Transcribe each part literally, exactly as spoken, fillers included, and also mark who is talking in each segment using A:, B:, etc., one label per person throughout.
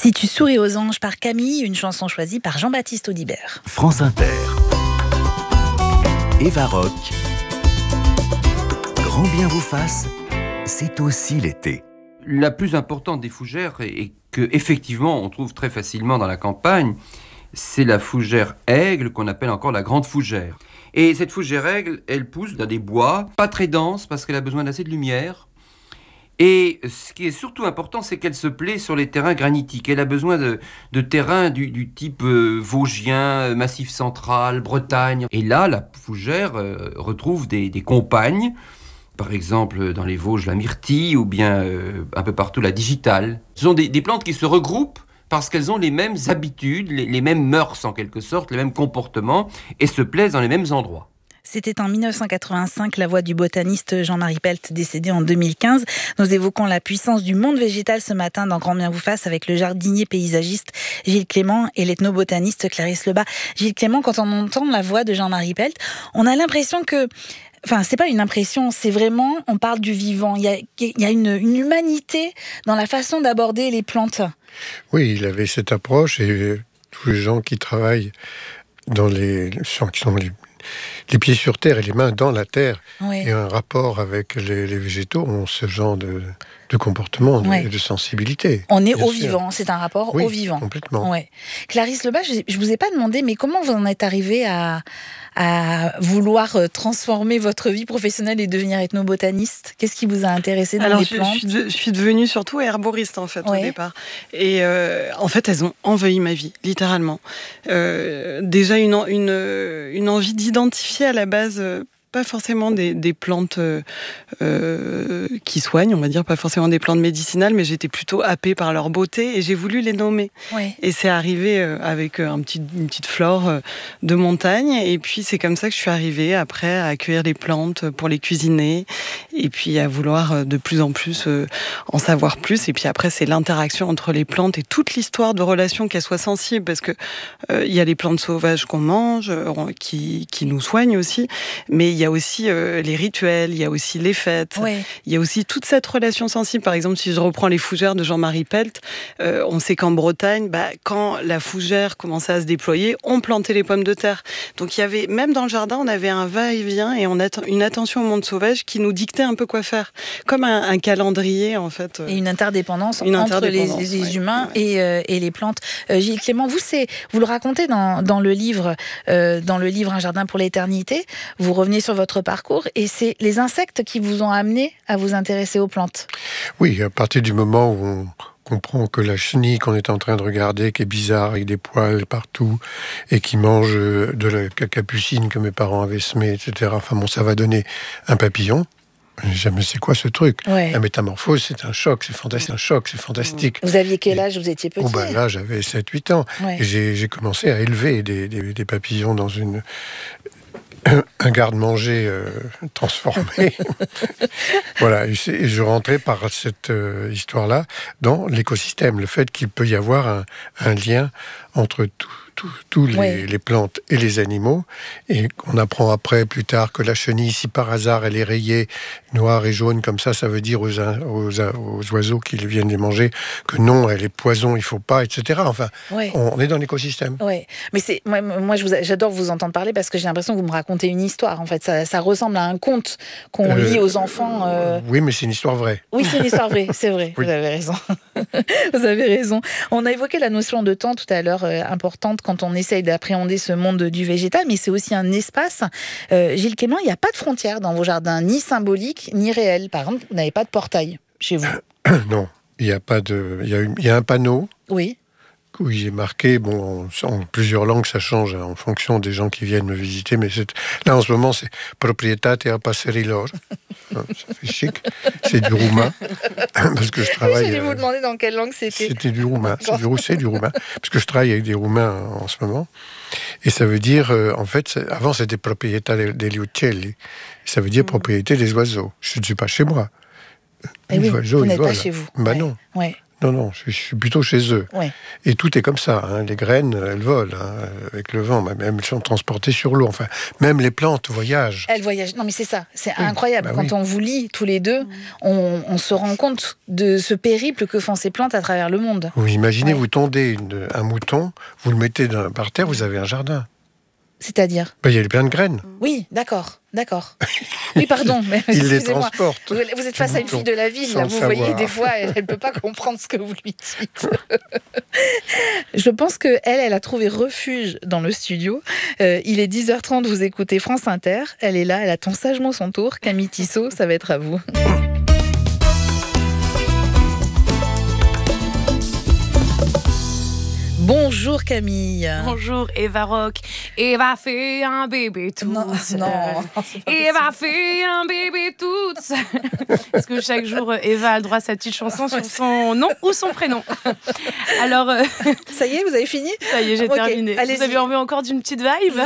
A: Si tu souris aux anges par Camille, une chanson choisie par Jean-Baptiste Audibert.
B: France Inter. Eva Rock. Grand bien vous fasse, c'est aussi l'été.
C: La plus importante des fougères, et que effectivement on trouve très facilement dans la campagne, c'est la fougère aigle, qu'on appelle encore la grande fougère. Et cette fougère aigle, elle pousse dans des bois pas très denses parce qu'elle a besoin d'assez de lumière. Et ce qui est surtout important, c'est qu'elle se plaît sur les terrains granitiques. Elle a besoin de, de terrains du, du type euh, vosgien, Massif central, Bretagne. Et là, la fougère euh, retrouve des, des compagnes, par exemple dans les Vosges, la myrtille, ou bien euh, un peu partout la digitale. Ce sont des, des plantes qui se regroupent parce qu'elles ont les mêmes habitudes, les, les mêmes mœurs en quelque sorte, les mêmes comportements, et se plaisent dans les mêmes endroits.
A: C'était en dix-neuf cent quatre-vingt-cinq, la voix du botaniste Jean-Marie Pelt, décédé en deux mille quinze. Nous évoquons la puissance du monde végétal ce matin dans Grand bien vous fasse avec le jardinier paysagiste Gilles Clément et l'ethnobotaniste Clarisse Lebas. Gilles Clément, quand on entend la voix de Jean-Marie Pelt, on a l'impression que... Enfin, c'est pas une impression, c'est vraiment, on parle du vivant. Il y a, il y a une, une humanité dans la façon d'aborder les plantes.
D: Oui, il avait cette approche et tous les gens qui travaillent dans les... qui sont les les pieds sur terre et les mains dans la terre, oui. Et un rapport avec les, les végétaux ont ce genre de, de comportement et oui. de, de sensibilité.
A: On est au sûr. Vivant, c'est un rapport
D: oui,
A: au vivant.
D: Complètement.
A: Ouais. Clarisse Lebas, je ne vous ai pas demandé, mais comment vous en êtes arrivée à, à vouloir transformer votre vie professionnelle et devenir ethnobotaniste? Qu'est-ce qui vous a intéressé dans
E: Alors,
A: les
E: je,
A: plantes?
E: je, suis de, je suis devenue surtout herboriste en fait, ouais. au départ. Et euh, en fait, elles ont envahi ma vie, littéralement. Euh, déjà une, une, une envie d'identifier à la base... Euh, pas forcément des, des plantes euh, euh, qui soignent, on va dire, pas forcément des plantes médicinales, mais j'étais plutôt happée par leur beauté et j'ai voulu les nommer. Oui. Et c'est arrivé euh, avec un petit, une petite flore euh, de montagne, et puis c'est comme ça que je suis arrivée après à accueillir les plantes pour les cuisiner, et puis à vouloir de plus en plus euh, en savoir plus. Et puis après, c'est l'interaction entre les plantes et toute l'histoire de relation, qu'elles soient sensibles, parce que euh, il y a les plantes sauvages qu'on mange, euh, qui, qui nous soignent aussi, mais il y a Il y a aussi euh, les rituels, il y a aussi les fêtes, oui. il y a aussi toute cette relation sensible. Par exemple, si je reprends les fougères de Jean-Marie Pelt, euh, on sait qu'en Bretagne, bah, quand la fougère commençait à se déployer, on plantait les pommes de terre. Donc il y avait, même dans le jardin, on avait un va-et-vient et on att- une attention au monde sauvage qui nous dictait un peu quoi faire. Comme un, un calendrier, en fait.
A: Et une interdépendance
E: une
A: entre
E: interdépendance,
A: les, les
E: ouais.
A: humains ouais. Et, euh, et les plantes. Euh, Gilles Clément, vous, c'est, vous le racontez dans, dans, le livre, euh, dans le livre Un jardin pour l'éternité. Vous revenez sur votre parcours, et c'est les insectes qui vous ont amené à vous intéresser aux plantes.
D: Oui, à partir du moment où on comprend que la chenille qu'on est en train de regarder, qui est bizarre, avec des poils partout, et qui mange de la capucine que mes parents avaient semée, et cetera. Enfin bon, ça va donner un papillon. Jamais c'est quoi ce truc. Ouais. La métamorphose, c'est un choc, c'est fantastique, un choc, c'est fantastique.
A: Vous aviez quel âge? Vous étiez petit?
D: Oh ben là, j'avais sept huit ans. Ouais. Et j'ai, j'ai commencé à élever des, des, des papillons dans une... un garde-manger euh, transformé. Voilà, et, et je rentrais par cette euh, histoire-là dans l'écosystème, le fait qu'il peut y avoir un, un lien entre tout. Tous les, oui. les plantes et les animaux, et on apprend après, plus tard, que la chenille, si par hasard elle est rayée noire et jaune comme ça, ça veut dire aux, aux, aux oiseaux qui viennent les manger que non, elle est poison, il faut pas, et cetera. Enfin, oui. on, on est dans l'écosystème.
A: Oui, mais c'est moi, moi je vous, j'adore vous entendre parler parce que j'ai l'impression que vous me racontez une histoire. En fait, ça, ça ressemble à un conte qu'on euh, lit aux enfants. Euh...
D: Oui, mais c'est une histoire vraie.
A: Oui, c'est une histoire vraie, c'est vrai. Oui. Vous avez raison. Vous avez raison. On a évoqué la notion de temps tout à l'heure, euh, importante quand on essaye d'appréhender ce monde du végétal, mais c'est aussi un espace. Euh, Gilles Clément, il n'y a pas de frontières dans vos jardins, ni symboliques, ni réelles. Par exemple, vous n'avez pas de portail chez vous.
D: Non, il y a pas de, il y a, il y a un panneau.
A: Oui.
D: Où j'ai marqué, bon, en, en plusieurs langues, ça change en fonction des gens qui viennent me visiter, mais c'est, là en ce moment c'est Proprietate a Passerilor. Ça fait chic. C'est du roumain. Parce que je travaille.
A: Oui, j'allais vous demander dans quelle langue c'était.
D: C'était du roumain. C'est du, c'est du roumain. Parce que je travaille avec des roumains en ce moment. Et ça veut dire, euh, en fait, avant c'était Proprietà degli uccelli. Ça veut dire mmh. propriété des oiseaux. Je ne suis pas chez moi.
A: Et oui, oiseaux, vous n'êtes pas chez vous.
D: Bah
A: ouais.
D: non.
A: Ouais.
D: Non, non, je, je suis plutôt chez eux.
A: Ouais.
D: Et tout est comme ça. Hein. Les graines, elles volent hein, avec le vent. Même elles sont transportées sur l'eau. Enfin, même les plantes voyagent.
A: Elles voyagent. Non, mais c'est ça. C'est
D: oui.
A: incroyable.
D: Bah
A: Quand
D: oui.
A: on vous lit tous les deux, on, on se rend compte de ce périple que font ces plantes à travers le monde.
D: Vous imaginez,
A: Ouais.
D: vous tondez une, un mouton, vous le mettez dans, par terre, vous avez un jardin.
A: C'est-à-dire
D: Ben, il y a plein de graines.
A: Oui, d'accord, d'accord. Oui, pardon. Mais
D: Il les
A: excusez-moi.
D: transporte.
A: Vous, vous êtes face à une fille de la ville,
D: Sans
A: là,
D: le
A: vous
D: savoir.
A: voyez, des fois, elle ne peut pas comprendre ce que vous lui dites. Je pense qu'elle, elle a trouvé refuge dans le studio. Euh, il est dix heures trente, vous écoutez France Inter. Elle est là, elle attend sagement son tour. Camille Tissot, ça va être à vous. Bonjour Camille.
F: Bonjour Eva Rock. Eva fait un bébé tout
A: Non,
F: seul.
A: non.
F: Eva fait un bébé toute seule. Parce que chaque jour, Eva a le droit à sa petite chanson sur son nom ou son prénom. Alors, euh,
A: Ça y est, vous avez fini?
F: ça y est, j'ai
A: Ok,
F: terminé.
A: allez-y.
F: Vous avez envie encore d'une petite vibe?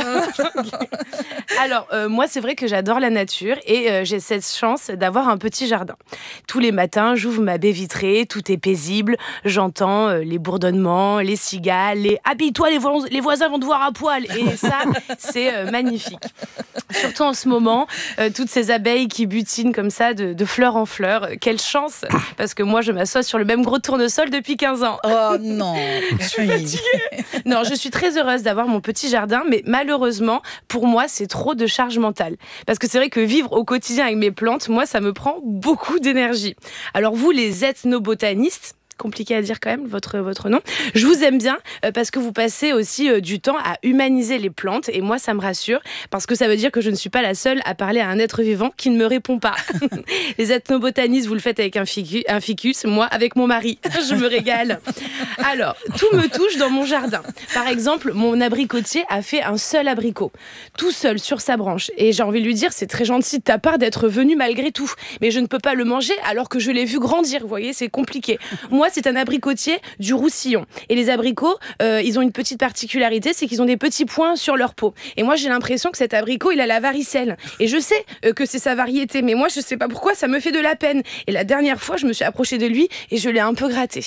F: Alors, euh, moi, c'est vrai que j'adore la nature et euh, j'ai cette chance d'avoir un petit jardin. Tous les matins, j'ouvre ma baie vitrée, tout est paisible, j'entends euh, les bourdonnements, les cigales, les « habille-toi, les, vo- les voisins vont te voir à poil » et ça, c'est euh, magnifique. Surtout en ce moment, euh, toutes ces abeilles qui butinent comme ça de, de fleur en fleur. Euh, Quelle chance, parce que moi, je m'assois sur le même gros tournesol depuis quinze ans.
A: Oh non. Je suis
F: fatiguée. Non, je suis très heureuse d'avoir mon petit jardin, mais malheureusement, pour moi, c'est trop de charge mentale. Parce que c'est vrai que vivre au quotidien avec mes plantes, moi, ça me prend beaucoup d'énergie. Alors vous, les ethnobotanistes, compliqué à dire quand même, votre, votre nom. Je vous aime bien euh, parce que vous passez aussi euh, du temps à humaniser les plantes et moi, ça me rassure parce que ça veut dire que je ne suis pas la seule à parler à un être vivant qui ne me répond pas. Les ethnobotanistes, vous le faites avec un, ficu, un ficus, moi avec mon mari. Je me régale. Alors, tout me touche dans mon jardin. Par exemple, mon abricotier a fait un seul abricot, tout seul sur sa branche. Et j'ai envie de lui dire, c'est très gentil de ta part d'être venu malgré tout. Mais je ne peux pas le manger alors que je l'ai vu grandir. Vous voyez, c'est compliqué. Moi, c'est un abricotier du Roussillon. Et les abricots, euh, ils ont une petite particularité, c'est qu'ils ont des petits points sur leur peau. Et moi, j'ai l'impression que cet abricot, il a la varicelle. Et je sais euh, que c'est sa variété, mais moi, je sais pas pourquoi, ça me fait de la peine. Et la dernière fois, je me suis approchée de lui et je l'ai un peu gratté.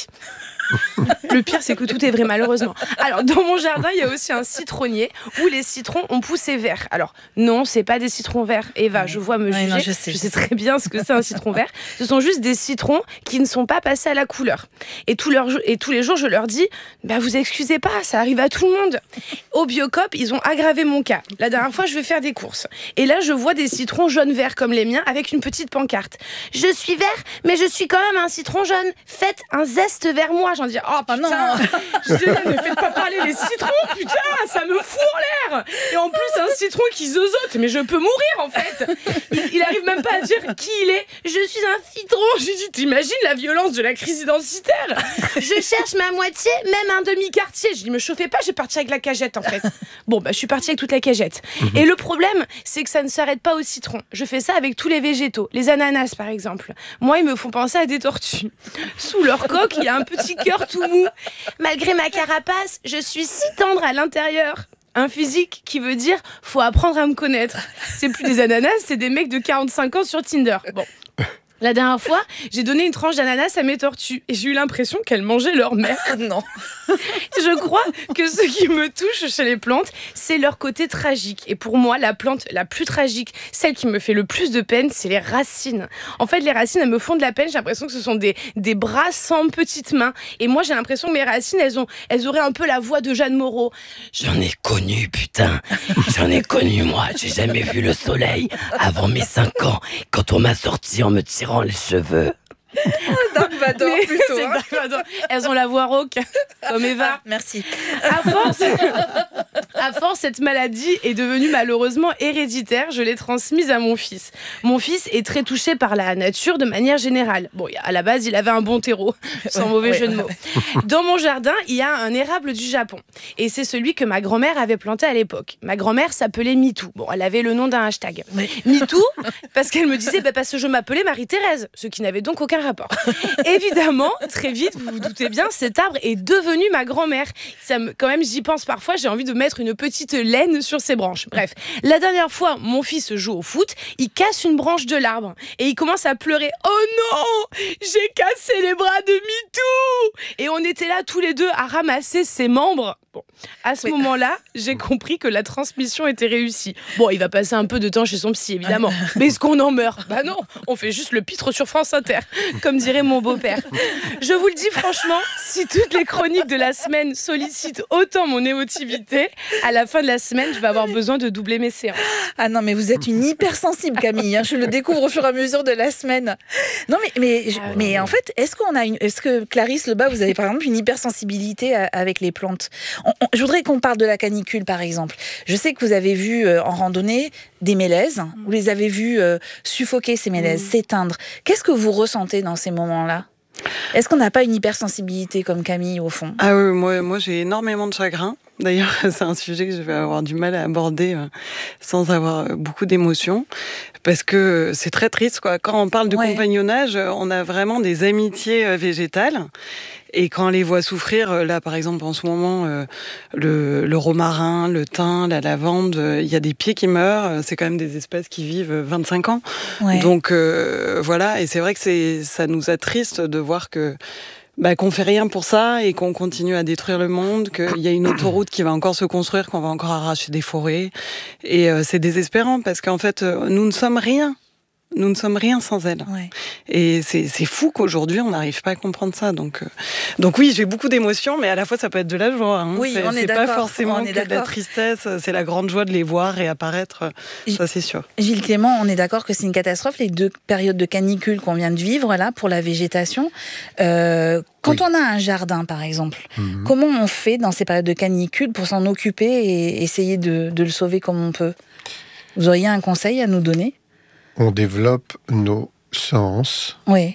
F: Le pire, c'est que tout est vrai, malheureusement. Alors, dans mon jardin, il y a aussi un citronnier où les citrons ont poussé verts. Alors, non, c'est pas des citrons verts. Eva, je vois me
A: Ouais,
F: juger.
A: non, je sais, je sais.
F: très bien ce que c'est un citron vert. Ce sont juste des citrons qui ne sont pas passés à la couleur. Et, tout leur, et tous les jours, je leur dis, bah, vous excusez pas, ça arrive à tout le monde. Au Biocop, ils ont aggravé mon cas. La dernière fois, je vais faire des courses. Et là, je vois des citrons jaunes-verts comme les miens avec une petite pancarte. Je suis vert, mais je suis quand même un citron jaune. Faites un zeste vers moi. J'en dis, oh putain,
A: non.
F: Je dis, ne faites pas parler les citrons, putain, ça me fout en l'air. Et en plus, un citron qui zozote, mais je peux mourir en fait. Il, il arrive même pas à dire qui il est. Je suis un citron. J'ai dit, t'imagines la violence de la crise identitaire? Je cherche ma moitié, même un demi-quartier. Je dis, me chauffez pas, je vais partir avec la cagette en fait. Bon, bah, je suis partie avec toute la cagette. Et le problème, c'est que ça ne s'arrête pas au citron. Je fais ça avec tous les végétaux. Les ananas, par exemple. Moi, ils me font penser à des tortues. Sous leur coque, il y a un petit cœur tout mou. Malgré ma carapace, je suis si tendre à l'intérieur. Un physique qui veut dire faut apprendre à me connaître. C'est plus des ananas, c'est des mecs de quarante-cinq ans sur Tinder. Bon. La dernière fois, j'ai donné une tranche d'ananas à mes tortues et j'ai eu l'impression qu'elles mangeaient leur mère.
A: Non.
F: Je crois que ce qui me touche chez les plantes, c'est leur côté tragique. Et pour moi, la plante la plus tragique, celle qui me fait le plus de peine, c'est les racines. En fait, les racines, elles me font de la peine. J'ai l'impression que ce sont des, des bras sans petites mains. Et moi, j'ai l'impression que mes racines, elles, ont, elles auraient un peu la voix de Jeanne Moreau.
G: J'en ai connu, putain. J'en ai connu, moi. J'ai jamais vu le soleil avant mes cinq ans, quand on m'a sorti en me tirant les cheveux.
A: Dark Vador,
F: Mais
A: plutôt.
F: c'est
A: hein.
F: Dark Vador. Elles ont la voix rauque, comme Eva.
A: Merci.
F: À force, à force, cette maladie est devenue malheureusement héréditaire. Je l'ai transmise à mon fils. Mon fils est très touché par la nature de manière générale. Bon, à la base, il avait un bon terreau, sans mauvais
A: ouais.
F: jeu de mots. Dans mon jardin, il y a un érable du Japon. Et c'est celui que ma grand-mère avait planté à l'époque. Ma grand-mère s'appelait MeToo. Bon, elle avait le nom d'un hashtag. MeToo, parce qu'elle me disait, bah, parce que je m'appelais Marie-Thérèse, ce qui n'avait donc aucun rapport. Évidemment, très vite, vous vous doutez bien, cet arbre est devenu ma grand-mère. Ça me, quand même, j'y pense parfois, j'ai envie de mettre une une petite laine sur ses branches. Bref, la dernière fois, mon fils joue au foot, il casse une branche de l'arbre et il commence à pleurer. Oh non, j'ai cassé les bras de Mitou! Et on était là tous les deux à ramasser ses membres. Bon, à ce oui. moment-là, j'ai compris que la transmission était réussie. Bon, il va passer un peu de temps chez son psy, évidemment. Mais est-ce qu'on en meurt? Bah non, on fait juste le pitre sur France Inter, comme dirait mon beau-père. Je vous le dis franchement, si toutes les chroniques de la semaine sollicitent autant mon émotivité, à la fin de la semaine, je vais avoir besoin de doubler mes séances.
A: Ah non, mais vous êtes une hypersensible, Camille. Hein. Je le découvre au fur et à mesure de la semaine. Non, mais, mais, ah, mais en fait, est-ce qu'on a une, est-ce que Clarisse Lebas, vous avez par exemple une hypersensibilité à, avec les plantes? On, on, je voudrais qu'on parle de la canicule, par exemple. Je sais que vous avez vu euh, en randonnée des mélèzes. Vous les avez vus euh, suffoquer, ces mélèzes, mmh. s'éteindre. Qu'est-ce que vous ressentez dans ces moments-là? Est-ce qu'on n'a pas une hypersensibilité comme Camille, au fond?
E: Ah oui, moi, moi j'ai énormément de chagrin. D'ailleurs, c'est un sujet que je vais avoir du mal à aborder euh, sans avoir euh, beaucoup d'émotions. Parce que c'est très triste, quoi. Quand on parle de ouais. compagnonnage, on a vraiment des amitiés euh, végétales. Et quand on les voit souffrir, là par exemple en ce moment, euh, le, le romarin, le thym, la lavande, il euh, y a des pieds qui meurent, c'est quand même des espèces qui vivent vingt-cinq ans. Ouais. Donc euh, voilà, et c'est vrai que c'est, ça nous attriste de voir que bah, qu'on fait rien pour ça et qu'on continue à détruire le monde, qu'il y a une autoroute qui va encore se construire, qu'on va encore arracher des forêts. Et euh, c'est désespérant parce qu'en fait, nous ne sommes rien. Nous ne sommes rien sans elle. Ouais. Et c'est, c'est fou qu'aujourd'hui, on n'arrive pas à comprendre ça. Donc, euh, donc oui, j'ai beaucoup d'émotions, mais à la fois, ça peut être de la joie. Hein.
A: Oui,
E: c'est,
A: on est
E: c'est
A: d'accord.
E: pas forcément
A: on est
E: que de la tristesse. C'est la grande joie de les voir réapparaître. J- ça, c'est sûr.
A: Gilles Clément, on est d'accord que c'est une catastrophe, les deux périodes de canicule qu'on vient de vivre, là, pour la végétation. Euh, quand oui. on a un jardin, par exemple, mm-hmm. comment on fait dans ces périodes de canicule pour s'en occuper et essayer de, de le sauver comme on peut? Vous auriez un conseil à nous donner?
D: On développe nos sens
A: oui.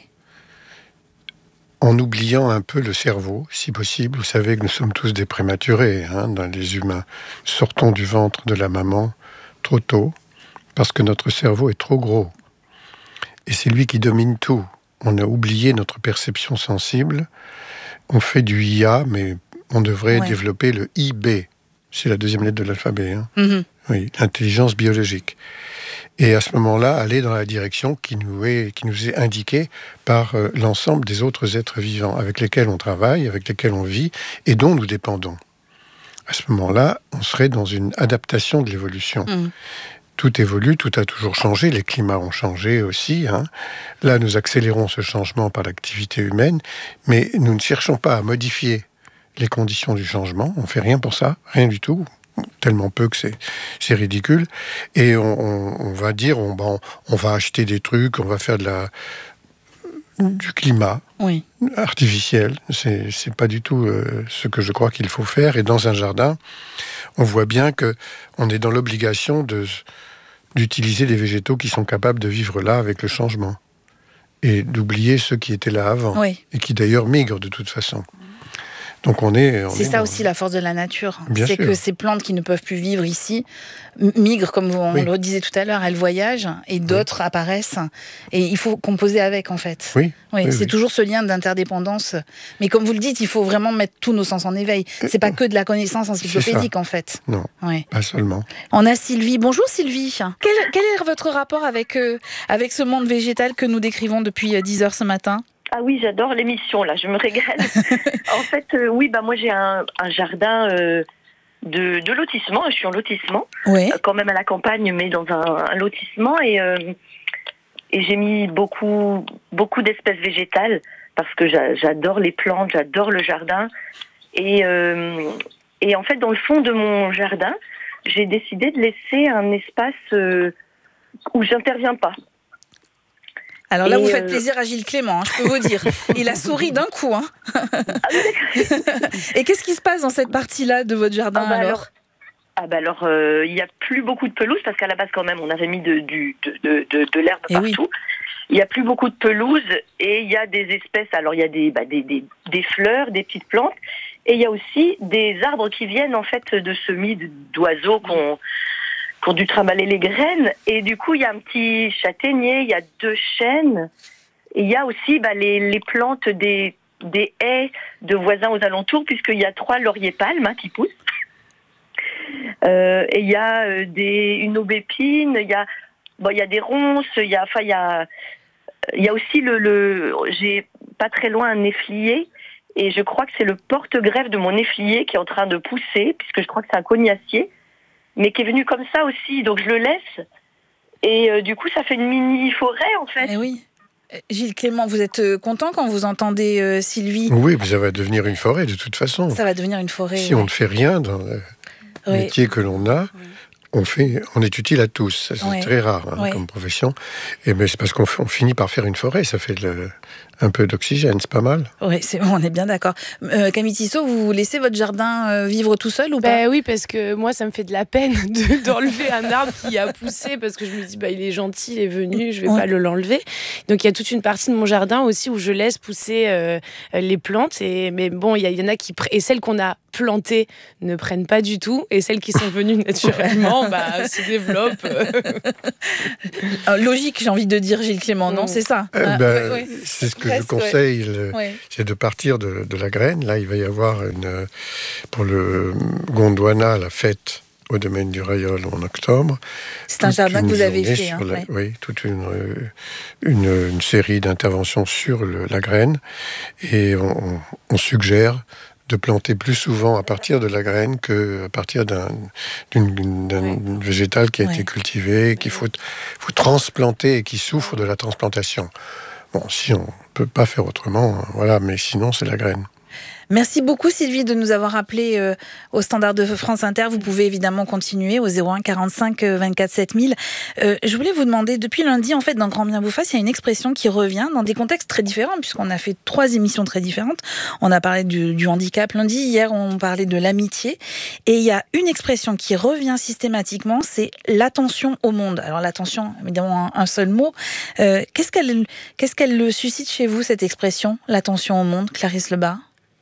D: en oubliant un peu le cerveau, si possible. Vous savez que nous sommes tous des prématurés, hein, dans les humains. Sortons du ventre de la maman trop tôt, parce que notre cerveau est trop gros. Et c'est lui qui domine tout. On a oublié notre perception sensible. On fait du I A, mais on devrait ouais. développer le I B. C'est la deuxième lettre de l'alphabet. Hein. Mm-hmm. Oui, l'intelligence biologique. Et à ce moment-là, aller dans la direction qui nous est, qui nous est indiquée par euh, l'ensemble des autres êtres vivants avec lesquels on travaille, avec lesquels on vit et dont nous dépendons. À ce moment-là, on serait dans une adaptation de l'évolution. Mmh. Tout évolue, tout a toujours changé, les climats ont changé aussi. Hein. Là, nous accélérons ce changement par l'activité humaine, mais nous ne cherchons pas à modifier les conditions du changement. On ne fait rien pour ça, rien du tout. Tellement peu que c'est, c'est ridicule. Et on, on, on va dire, on, on, on va acheter des trucs, on va faire de la, du climat
A: oui.
D: artificiel. C'est, c'est pas du tout euh, ce que je crois qu'il faut faire. Et dans un jardin, on voit bien qu'on est dans l'obligation de, d'utiliser des végétaux qui sont capables de vivre là avec le changement. Et d'oublier ceux qui étaient là avant.
A: Oui.
D: Et qui d'ailleurs migrent de toute façon. Donc on est, on
A: c'est
D: est
A: ça
D: dans...
A: aussi la force de la nature.
D: Bien
A: c'est
D: sûr.
A: que ces plantes qui ne peuvent plus vivre ici migrent, comme on oui. le disait tout à l'heure, elles voyagent et d'autres oui. apparaissent. Et il faut composer avec, en fait.
D: Oui.
A: oui,
D: oui
A: c'est
D: oui.
A: toujours ce lien d'interdépendance. Mais comme vous le dites, il faut vraiment mettre tous nos sens en éveil. C'est pas que de la connaissance encyclopédique, en fait.
D: Non,
A: oui.
D: pas seulement.
A: On a Sylvie. Bonjour Sylvie. Quel, quel est votre rapport avec, euh, avec ce monde végétal que nous décrivons depuis dix heures ce matin ?
H: Ah oui, j'adore l'émission, là, je me régale. En fait, euh, oui, bah moi j'ai un, un jardin euh, de, de lotissement, je suis en lotissement,
A: oui.
H: euh, quand même à la campagne, mais dans un, un lotissement, et, euh, et j'ai mis beaucoup, beaucoup d'espèces végétales, parce que j'a, j'adore les plantes, j'adore le jardin, et, euh, et en fait, dans le fond de mon jardin, j'ai décidé de laisser un espace euh, où j'interviens pas.
A: Alors là,
H: et
A: vous faites
H: euh...
A: plaisir à Gilles Clément, hein, je peux vous dire. Il a souri d'un coup. Hein. Et qu'est-ce qui se passe dans cette partie-là de votre jardin
H: ah bah
A: alors,
H: alors Ah bah alors, il euh, n'y a plus beaucoup de pelouse, parce qu'à la base, quand même, on avait mis de, du, de, de, de, de l'herbe
A: et
H: partout.
A: Oui.
H: Il n'y a plus beaucoup de pelouse, et il y a des espèces, alors il y a des, bah, des, des, des fleurs, des petites plantes, et il y a aussi des arbres qui viennent, en fait, de semis d'oiseaux qu'on... qui ont dû trimballer les graines, et du coup il y a un petit châtaignier, il y a deux chênes, et il y a aussi bah, les, les plantes des, des haies de voisins aux alentours, puisqu'il y a trois lauriers palmes hein, qui poussent. Euh, et il y a euh, des, une aubépine, il y a, bon, il y a des ronces, il y a, enfin, il y a, il y a aussi le, le, j'ai pas très loin un néflier, et je crois que c'est le porte-greffe de mon néflier qui est en train de pousser, puisque je crois que c'est un cognacier, mais qui est venu comme ça aussi, donc je le laisse, et euh, du coup ça fait une mini-forêt en fait.
A: Eh oui. Gilles Clément, vous êtes content quand vous entendez euh, Sylvie ?
D: Oui, mais ça va devenir une forêt de toute façon.
A: Ça va devenir une forêt.
D: Si
A: ouais.
D: on ne fait rien dans le
A: oui.
D: métier que l'on a, on, fait, on est utile à tous. C'est
A: ouais.
D: très rare hein, ouais. comme profession. Et ben, c'est parce qu'on on finit par faire une forêt, ça fait le, un peu d'oxygène, c'est pas mal.
A: Oui, c'est, on est bien d'accord. Euh, Camille Tissot, vous laissez votre jardin euh, vivre tout seul ou pas ?
F: Ben oui, parce que moi, ça me fait de la peine de, d'enlever un arbre qui a poussé, parce que je me dis, bah, il est gentil, il est venu, je vais ouais. pas le l'enlever. Donc il y a toute une partie de mon jardin aussi où je laisse pousser euh, les plantes. Et, mais bon, il y, y en a qui... Pr- et celles qu'on a plantées ne prennent pas du tout. Et celles qui sont venues naturellement bah, se développent.
A: Logique, j'ai envie de dire, Gilles Clément, non, c'est ça
D: eh ben, ouais, ouais. C'est ce que Presque, je conseille, ouais. le, ouais. c'est de partir de, de la graine. Là, il va y avoir une, pour le Gondwana, la fête au domaine du Rayol en octobre.
A: C'est un jardin que vous avez fait. Hein,
D: la,
A: ouais.
D: Oui, toute une, une, une série d'interventions sur le, la graine. Et on, on suggère de planter plus souvent à partir de la graine qu'à partir d'un, d'une, d'un ouais. végétal qui a ouais. été cultivé, qu'il faut, faut transplanter et qui souffre de la transplantation. Bon, si on ne peut pas faire autrement, voilà, mais sinon c'est la graine.
A: Merci beaucoup Sylvie de nous avoir appelé euh, au standard de France Inter. Vous pouvez évidemment continuer au zéro un quarante-cinq vingt-quatre sept mille. Euh, je voulais vous demander, depuis lundi, en fait, dans Grand Bien vous fasse, il y a une expression qui revient dans des contextes très différents, puisqu'on a fait trois émissions très différentes. On a parlé du, du handicap lundi, hier on parlait de l'amitié. Et il y a une expression qui revient systématiquement, c'est l'attention au monde. Alors l'attention, évidemment, un, un seul mot. Euh, qu'est-ce qu'elle, qu'est-ce qu'elle suscite chez vous, cette expression, l'attention au monde, Clarisse Lebas ?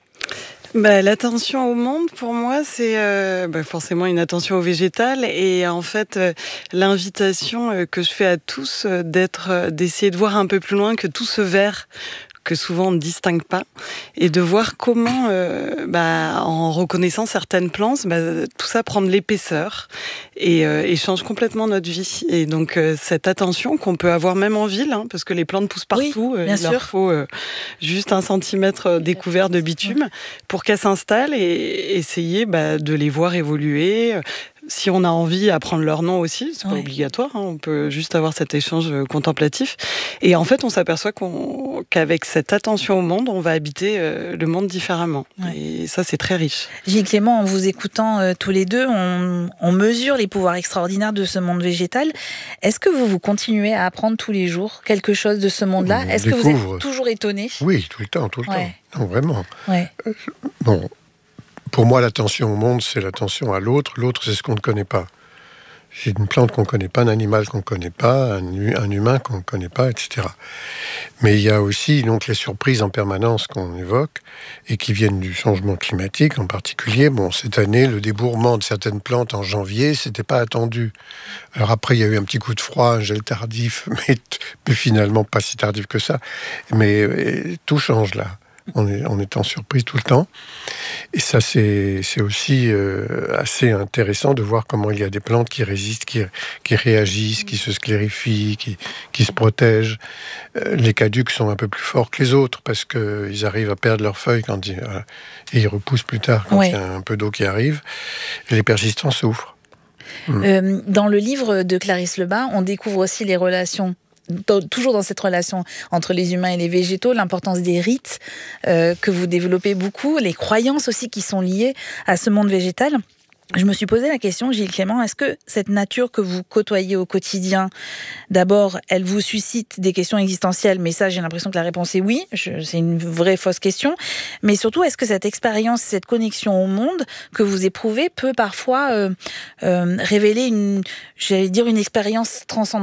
E: Bah, l'attention au monde, pour moi, c'est euh, bah, forcément une attention au végétal et en fait euh, l'invitation euh, que je fais à tous euh, d'être, euh, d'essayer de voir un peu plus loin que tout ce vert que souvent on ne distingue pas, et de voir comment, euh, bah, en reconnaissant certaines plantes, bah, tout ça prend de l'épaisseur et, euh, et change complètement notre vie. Et donc euh, cette attention qu'on peut avoir même en ville, hein, parce que les plantes poussent partout,
A: oui, bien
E: il
A: sûr.
E: leur faut euh, juste un centimètre découvert de bitume pour qu'elles s'installent et essayer bah, de les voir évoluer. Si on a envie, apprendre leur nom aussi, c'est pas ouais. obligatoire, hein, on peut juste avoir cet échange contemplatif. Et en fait, on s'aperçoit qu'on, qu'avec cette attention au monde, on va habiter euh, le monde différemment. Ouais. Et ça, c'est très riche.
A: Gilles Clément, en vous écoutant euh, tous les deux, on, on mesure les pouvoirs extraordinaires de ce monde végétal. Est-ce que vous, vous continuez à apprendre tous les jours quelque chose de ce monde-là ?
D: On
A: Est-ce
D: découvre...
A: que vous êtes toujours étonné ?
D: Oui, tout le temps, tout le ouais. temps. Non, vraiment.
A: Ouais.
D: Euh, bon... Pour moi, l'attention au monde, c'est l'attention à l'autre. L'autre, c'est ce qu'on ne connaît pas. C'est une plante qu'on ne connaît pas, un animal qu'on ne connaît pas, un, un humain qu'on ne connaît pas, et cetera. Mais il y a aussi donc, les surprises en permanence qu'on évoque et qui viennent du changement climatique en particulier. Bon, cette année, le débourrement de certaines plantes en janvier, ce n'était pas attendu. Alors après, il y a eu un petit coup de froid, un gel tardif, mais, mais finalement pas si tardif que ça. Mais et, tout change là. On est, en étant surpris tout le temps. Et ça, c'est, c'est aussi euh, assez intéressant de voir comment il y a des plantes qui résistent, qui, qui réagissent, qui se sclérifient, qui, qui se protègent. Euh, les caducs sont un peu plus forts que les autres parce qu'ils arrivent à perdre leurs feuilles quand ils, euh, et ils repoussent plus tard quand ouais. il y a un peu d'eau qui arrive. Et les persistants souffrent.
A: Mmh. Euh, dans le livre de Clarisse Lebas, on découvre aussi les relations toujours dans cette relation entre les humains et les végétaux, l'importance des rites euh, que vous développez beaucoup, les croyances aussi qui sont liées à ce monde végétal. Je me suis posé la question, Gilles Clément, est-ce que cette nature que vous côtoyez au quotidien, d'abord, elle vous suscite des questions existentielles, mais ça, j'ai l'impression que la réponse est oui, je, c'est une vraie fausse question, mais surtout, est-ce que cette expérience, cette connexion au monde que vous éprouvez peut parfois euh, euh, révéler une, j'allais dire, une expérience transcendantale ?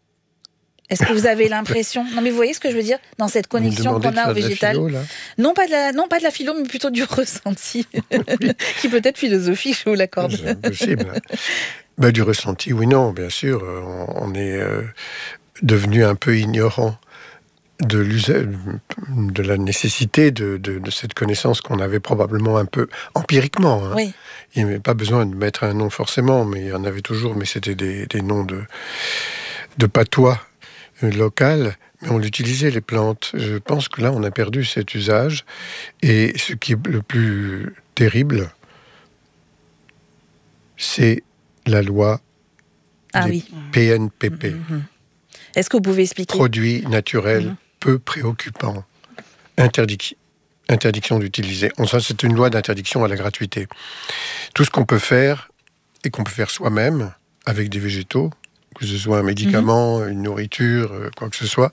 A: Est-ce que vous avez l'impression... Non, mais vous voyez ce que je veux dire ? Dans cette connexion qu'on a au végétal.
D: Philo, là.
A: non, pas de la, non, pas de la philo, mais plutôt du ressenti. Qui peut être philosophique, je vous l'accorde.
D: C'est impossible. Ben, du ressenti, oui, non, bien sûr. On, on est euh, devenu un peu ignorant de, de la nécessité de, de, de cette connaissance qu'on avait probablement un peu empiriquement. Hein.
A: Oui.
D: Il n'y avait pas besoin de mettre un nom forcément, mais il y en avait toujours, mais c'était des, des noms de, de patois local, mais on l'utilisait, les plantes. Je pense que là, on a perdu cet usage. Et ce qui est le plus terrible, c'est la loi
A: ah,
D: des
A: oui.
D: P N P P.
A: Mm-hmm. Est-ce que vous pouvez expliquer ?
D: Produits naturels mm-hmm. peu préoccupants. Interdic- interdiction d'utiliser. On sait, c'est une loi d'interdiction à la gratuité. Tout ce qu'on peut faire, et qu'on peut faire soi-même, avec des végétaux, que ce soit un médicament, mmh. une nourriture, euh, quoi que ce soit,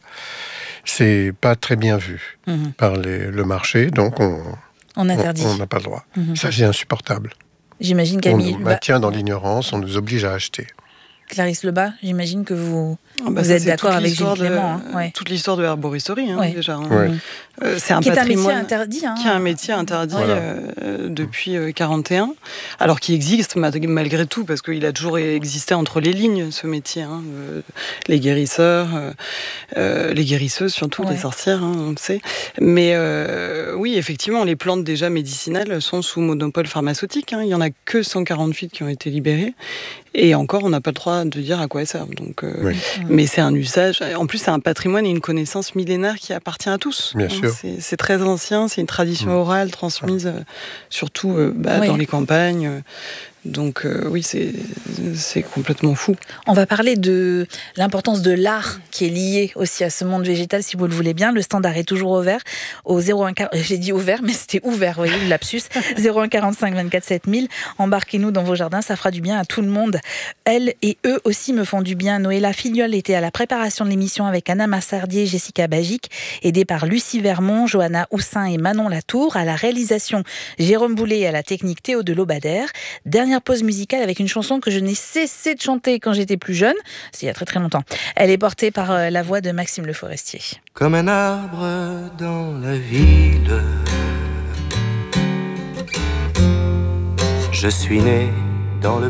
D: c'est pas très bien vu mmh. par les, le marché, donc on
A: on interdit.
D: On n'a pas le droit. Mmh. Ça, c'est insupportable.
A: J'imagine Camille.
D: On nous maintient dans l'ignorance, on nous oblige à acheter.
A: Clarisse Lebas, j'imagine que vous,
E: ah bah
A: vous
E: ça,
A: êtes d'accord avec Gilles Clément.
E: Hein, ouais. Toute l'histoire de l'herboristerie, hein,
A: ouais.
E: déjà. Hein.
D: Ouais.
E: Euh, c'est un
A: qui
E: patrimoine
A: est un métier interdit. Hein.
E: Qui est un métier interdit voilà. euh, depuis euh, quarante et un, alors qu'il existe malgré tout, parce qu'il a toujours existé entre les lignes, ce métier. Hein, euh, les guérisseurs, euh, euh, les guérisseuses surtout, ouais. les sorcières, hein, on le sait. Mais euh, oui, effectivement, les plantes déjà médicinales sont sous monopole pharmaceutique. Hein. Il n'y en a que cent quarante-huit qui ont été libérées. Et encore, on n'a pas le droit de dire à quoi elles servent. Donc, euh, oui. Mais c'est un usage. En plus, c'est un patrimoine et une connaissance millénaire qui appartient à tous.
D: Bien sûr.
E: C'est, c'est très ancien. C'est une tradition orale transmise, euh, surtout euh, bah, oui. dans les campagnes. Euh, Donc euh, oui, c'est, c'est complètement fou.
A: On va parler de l'importance de l'art qui est lié aussi à ce monde végétal, si vous le voulez bien. Le standard est toujours ouvert au zéro un quarante. J'ai dit ouvert, mais c'était ouvert, vous voyez, le lapsus. zéro un quarante-cinq vingt-quatre sept mille. Embarquez-nous dans vos jardins, ça fera du bien à tout le monde. Elles et eux aussi me font du bien. Noëlla Filiol était à la préparation de l'émission avec Anna Massardier et Jessica Bagic, aidée par Lucie Vermont, Johanna Houssin et Manon Latour. À la réalisation, Jérôme Boulet et à la technique Théo de Lobadère. Dernière pause musicale avec une chanson que je n'ai cessé de chanter quand j'étais plus jeune, c'est il y a très très longtemps. Elle est portée par euh, la voix de Maxime Le Forestier.
I: Comme un arbre dans la ville, je suis né dans le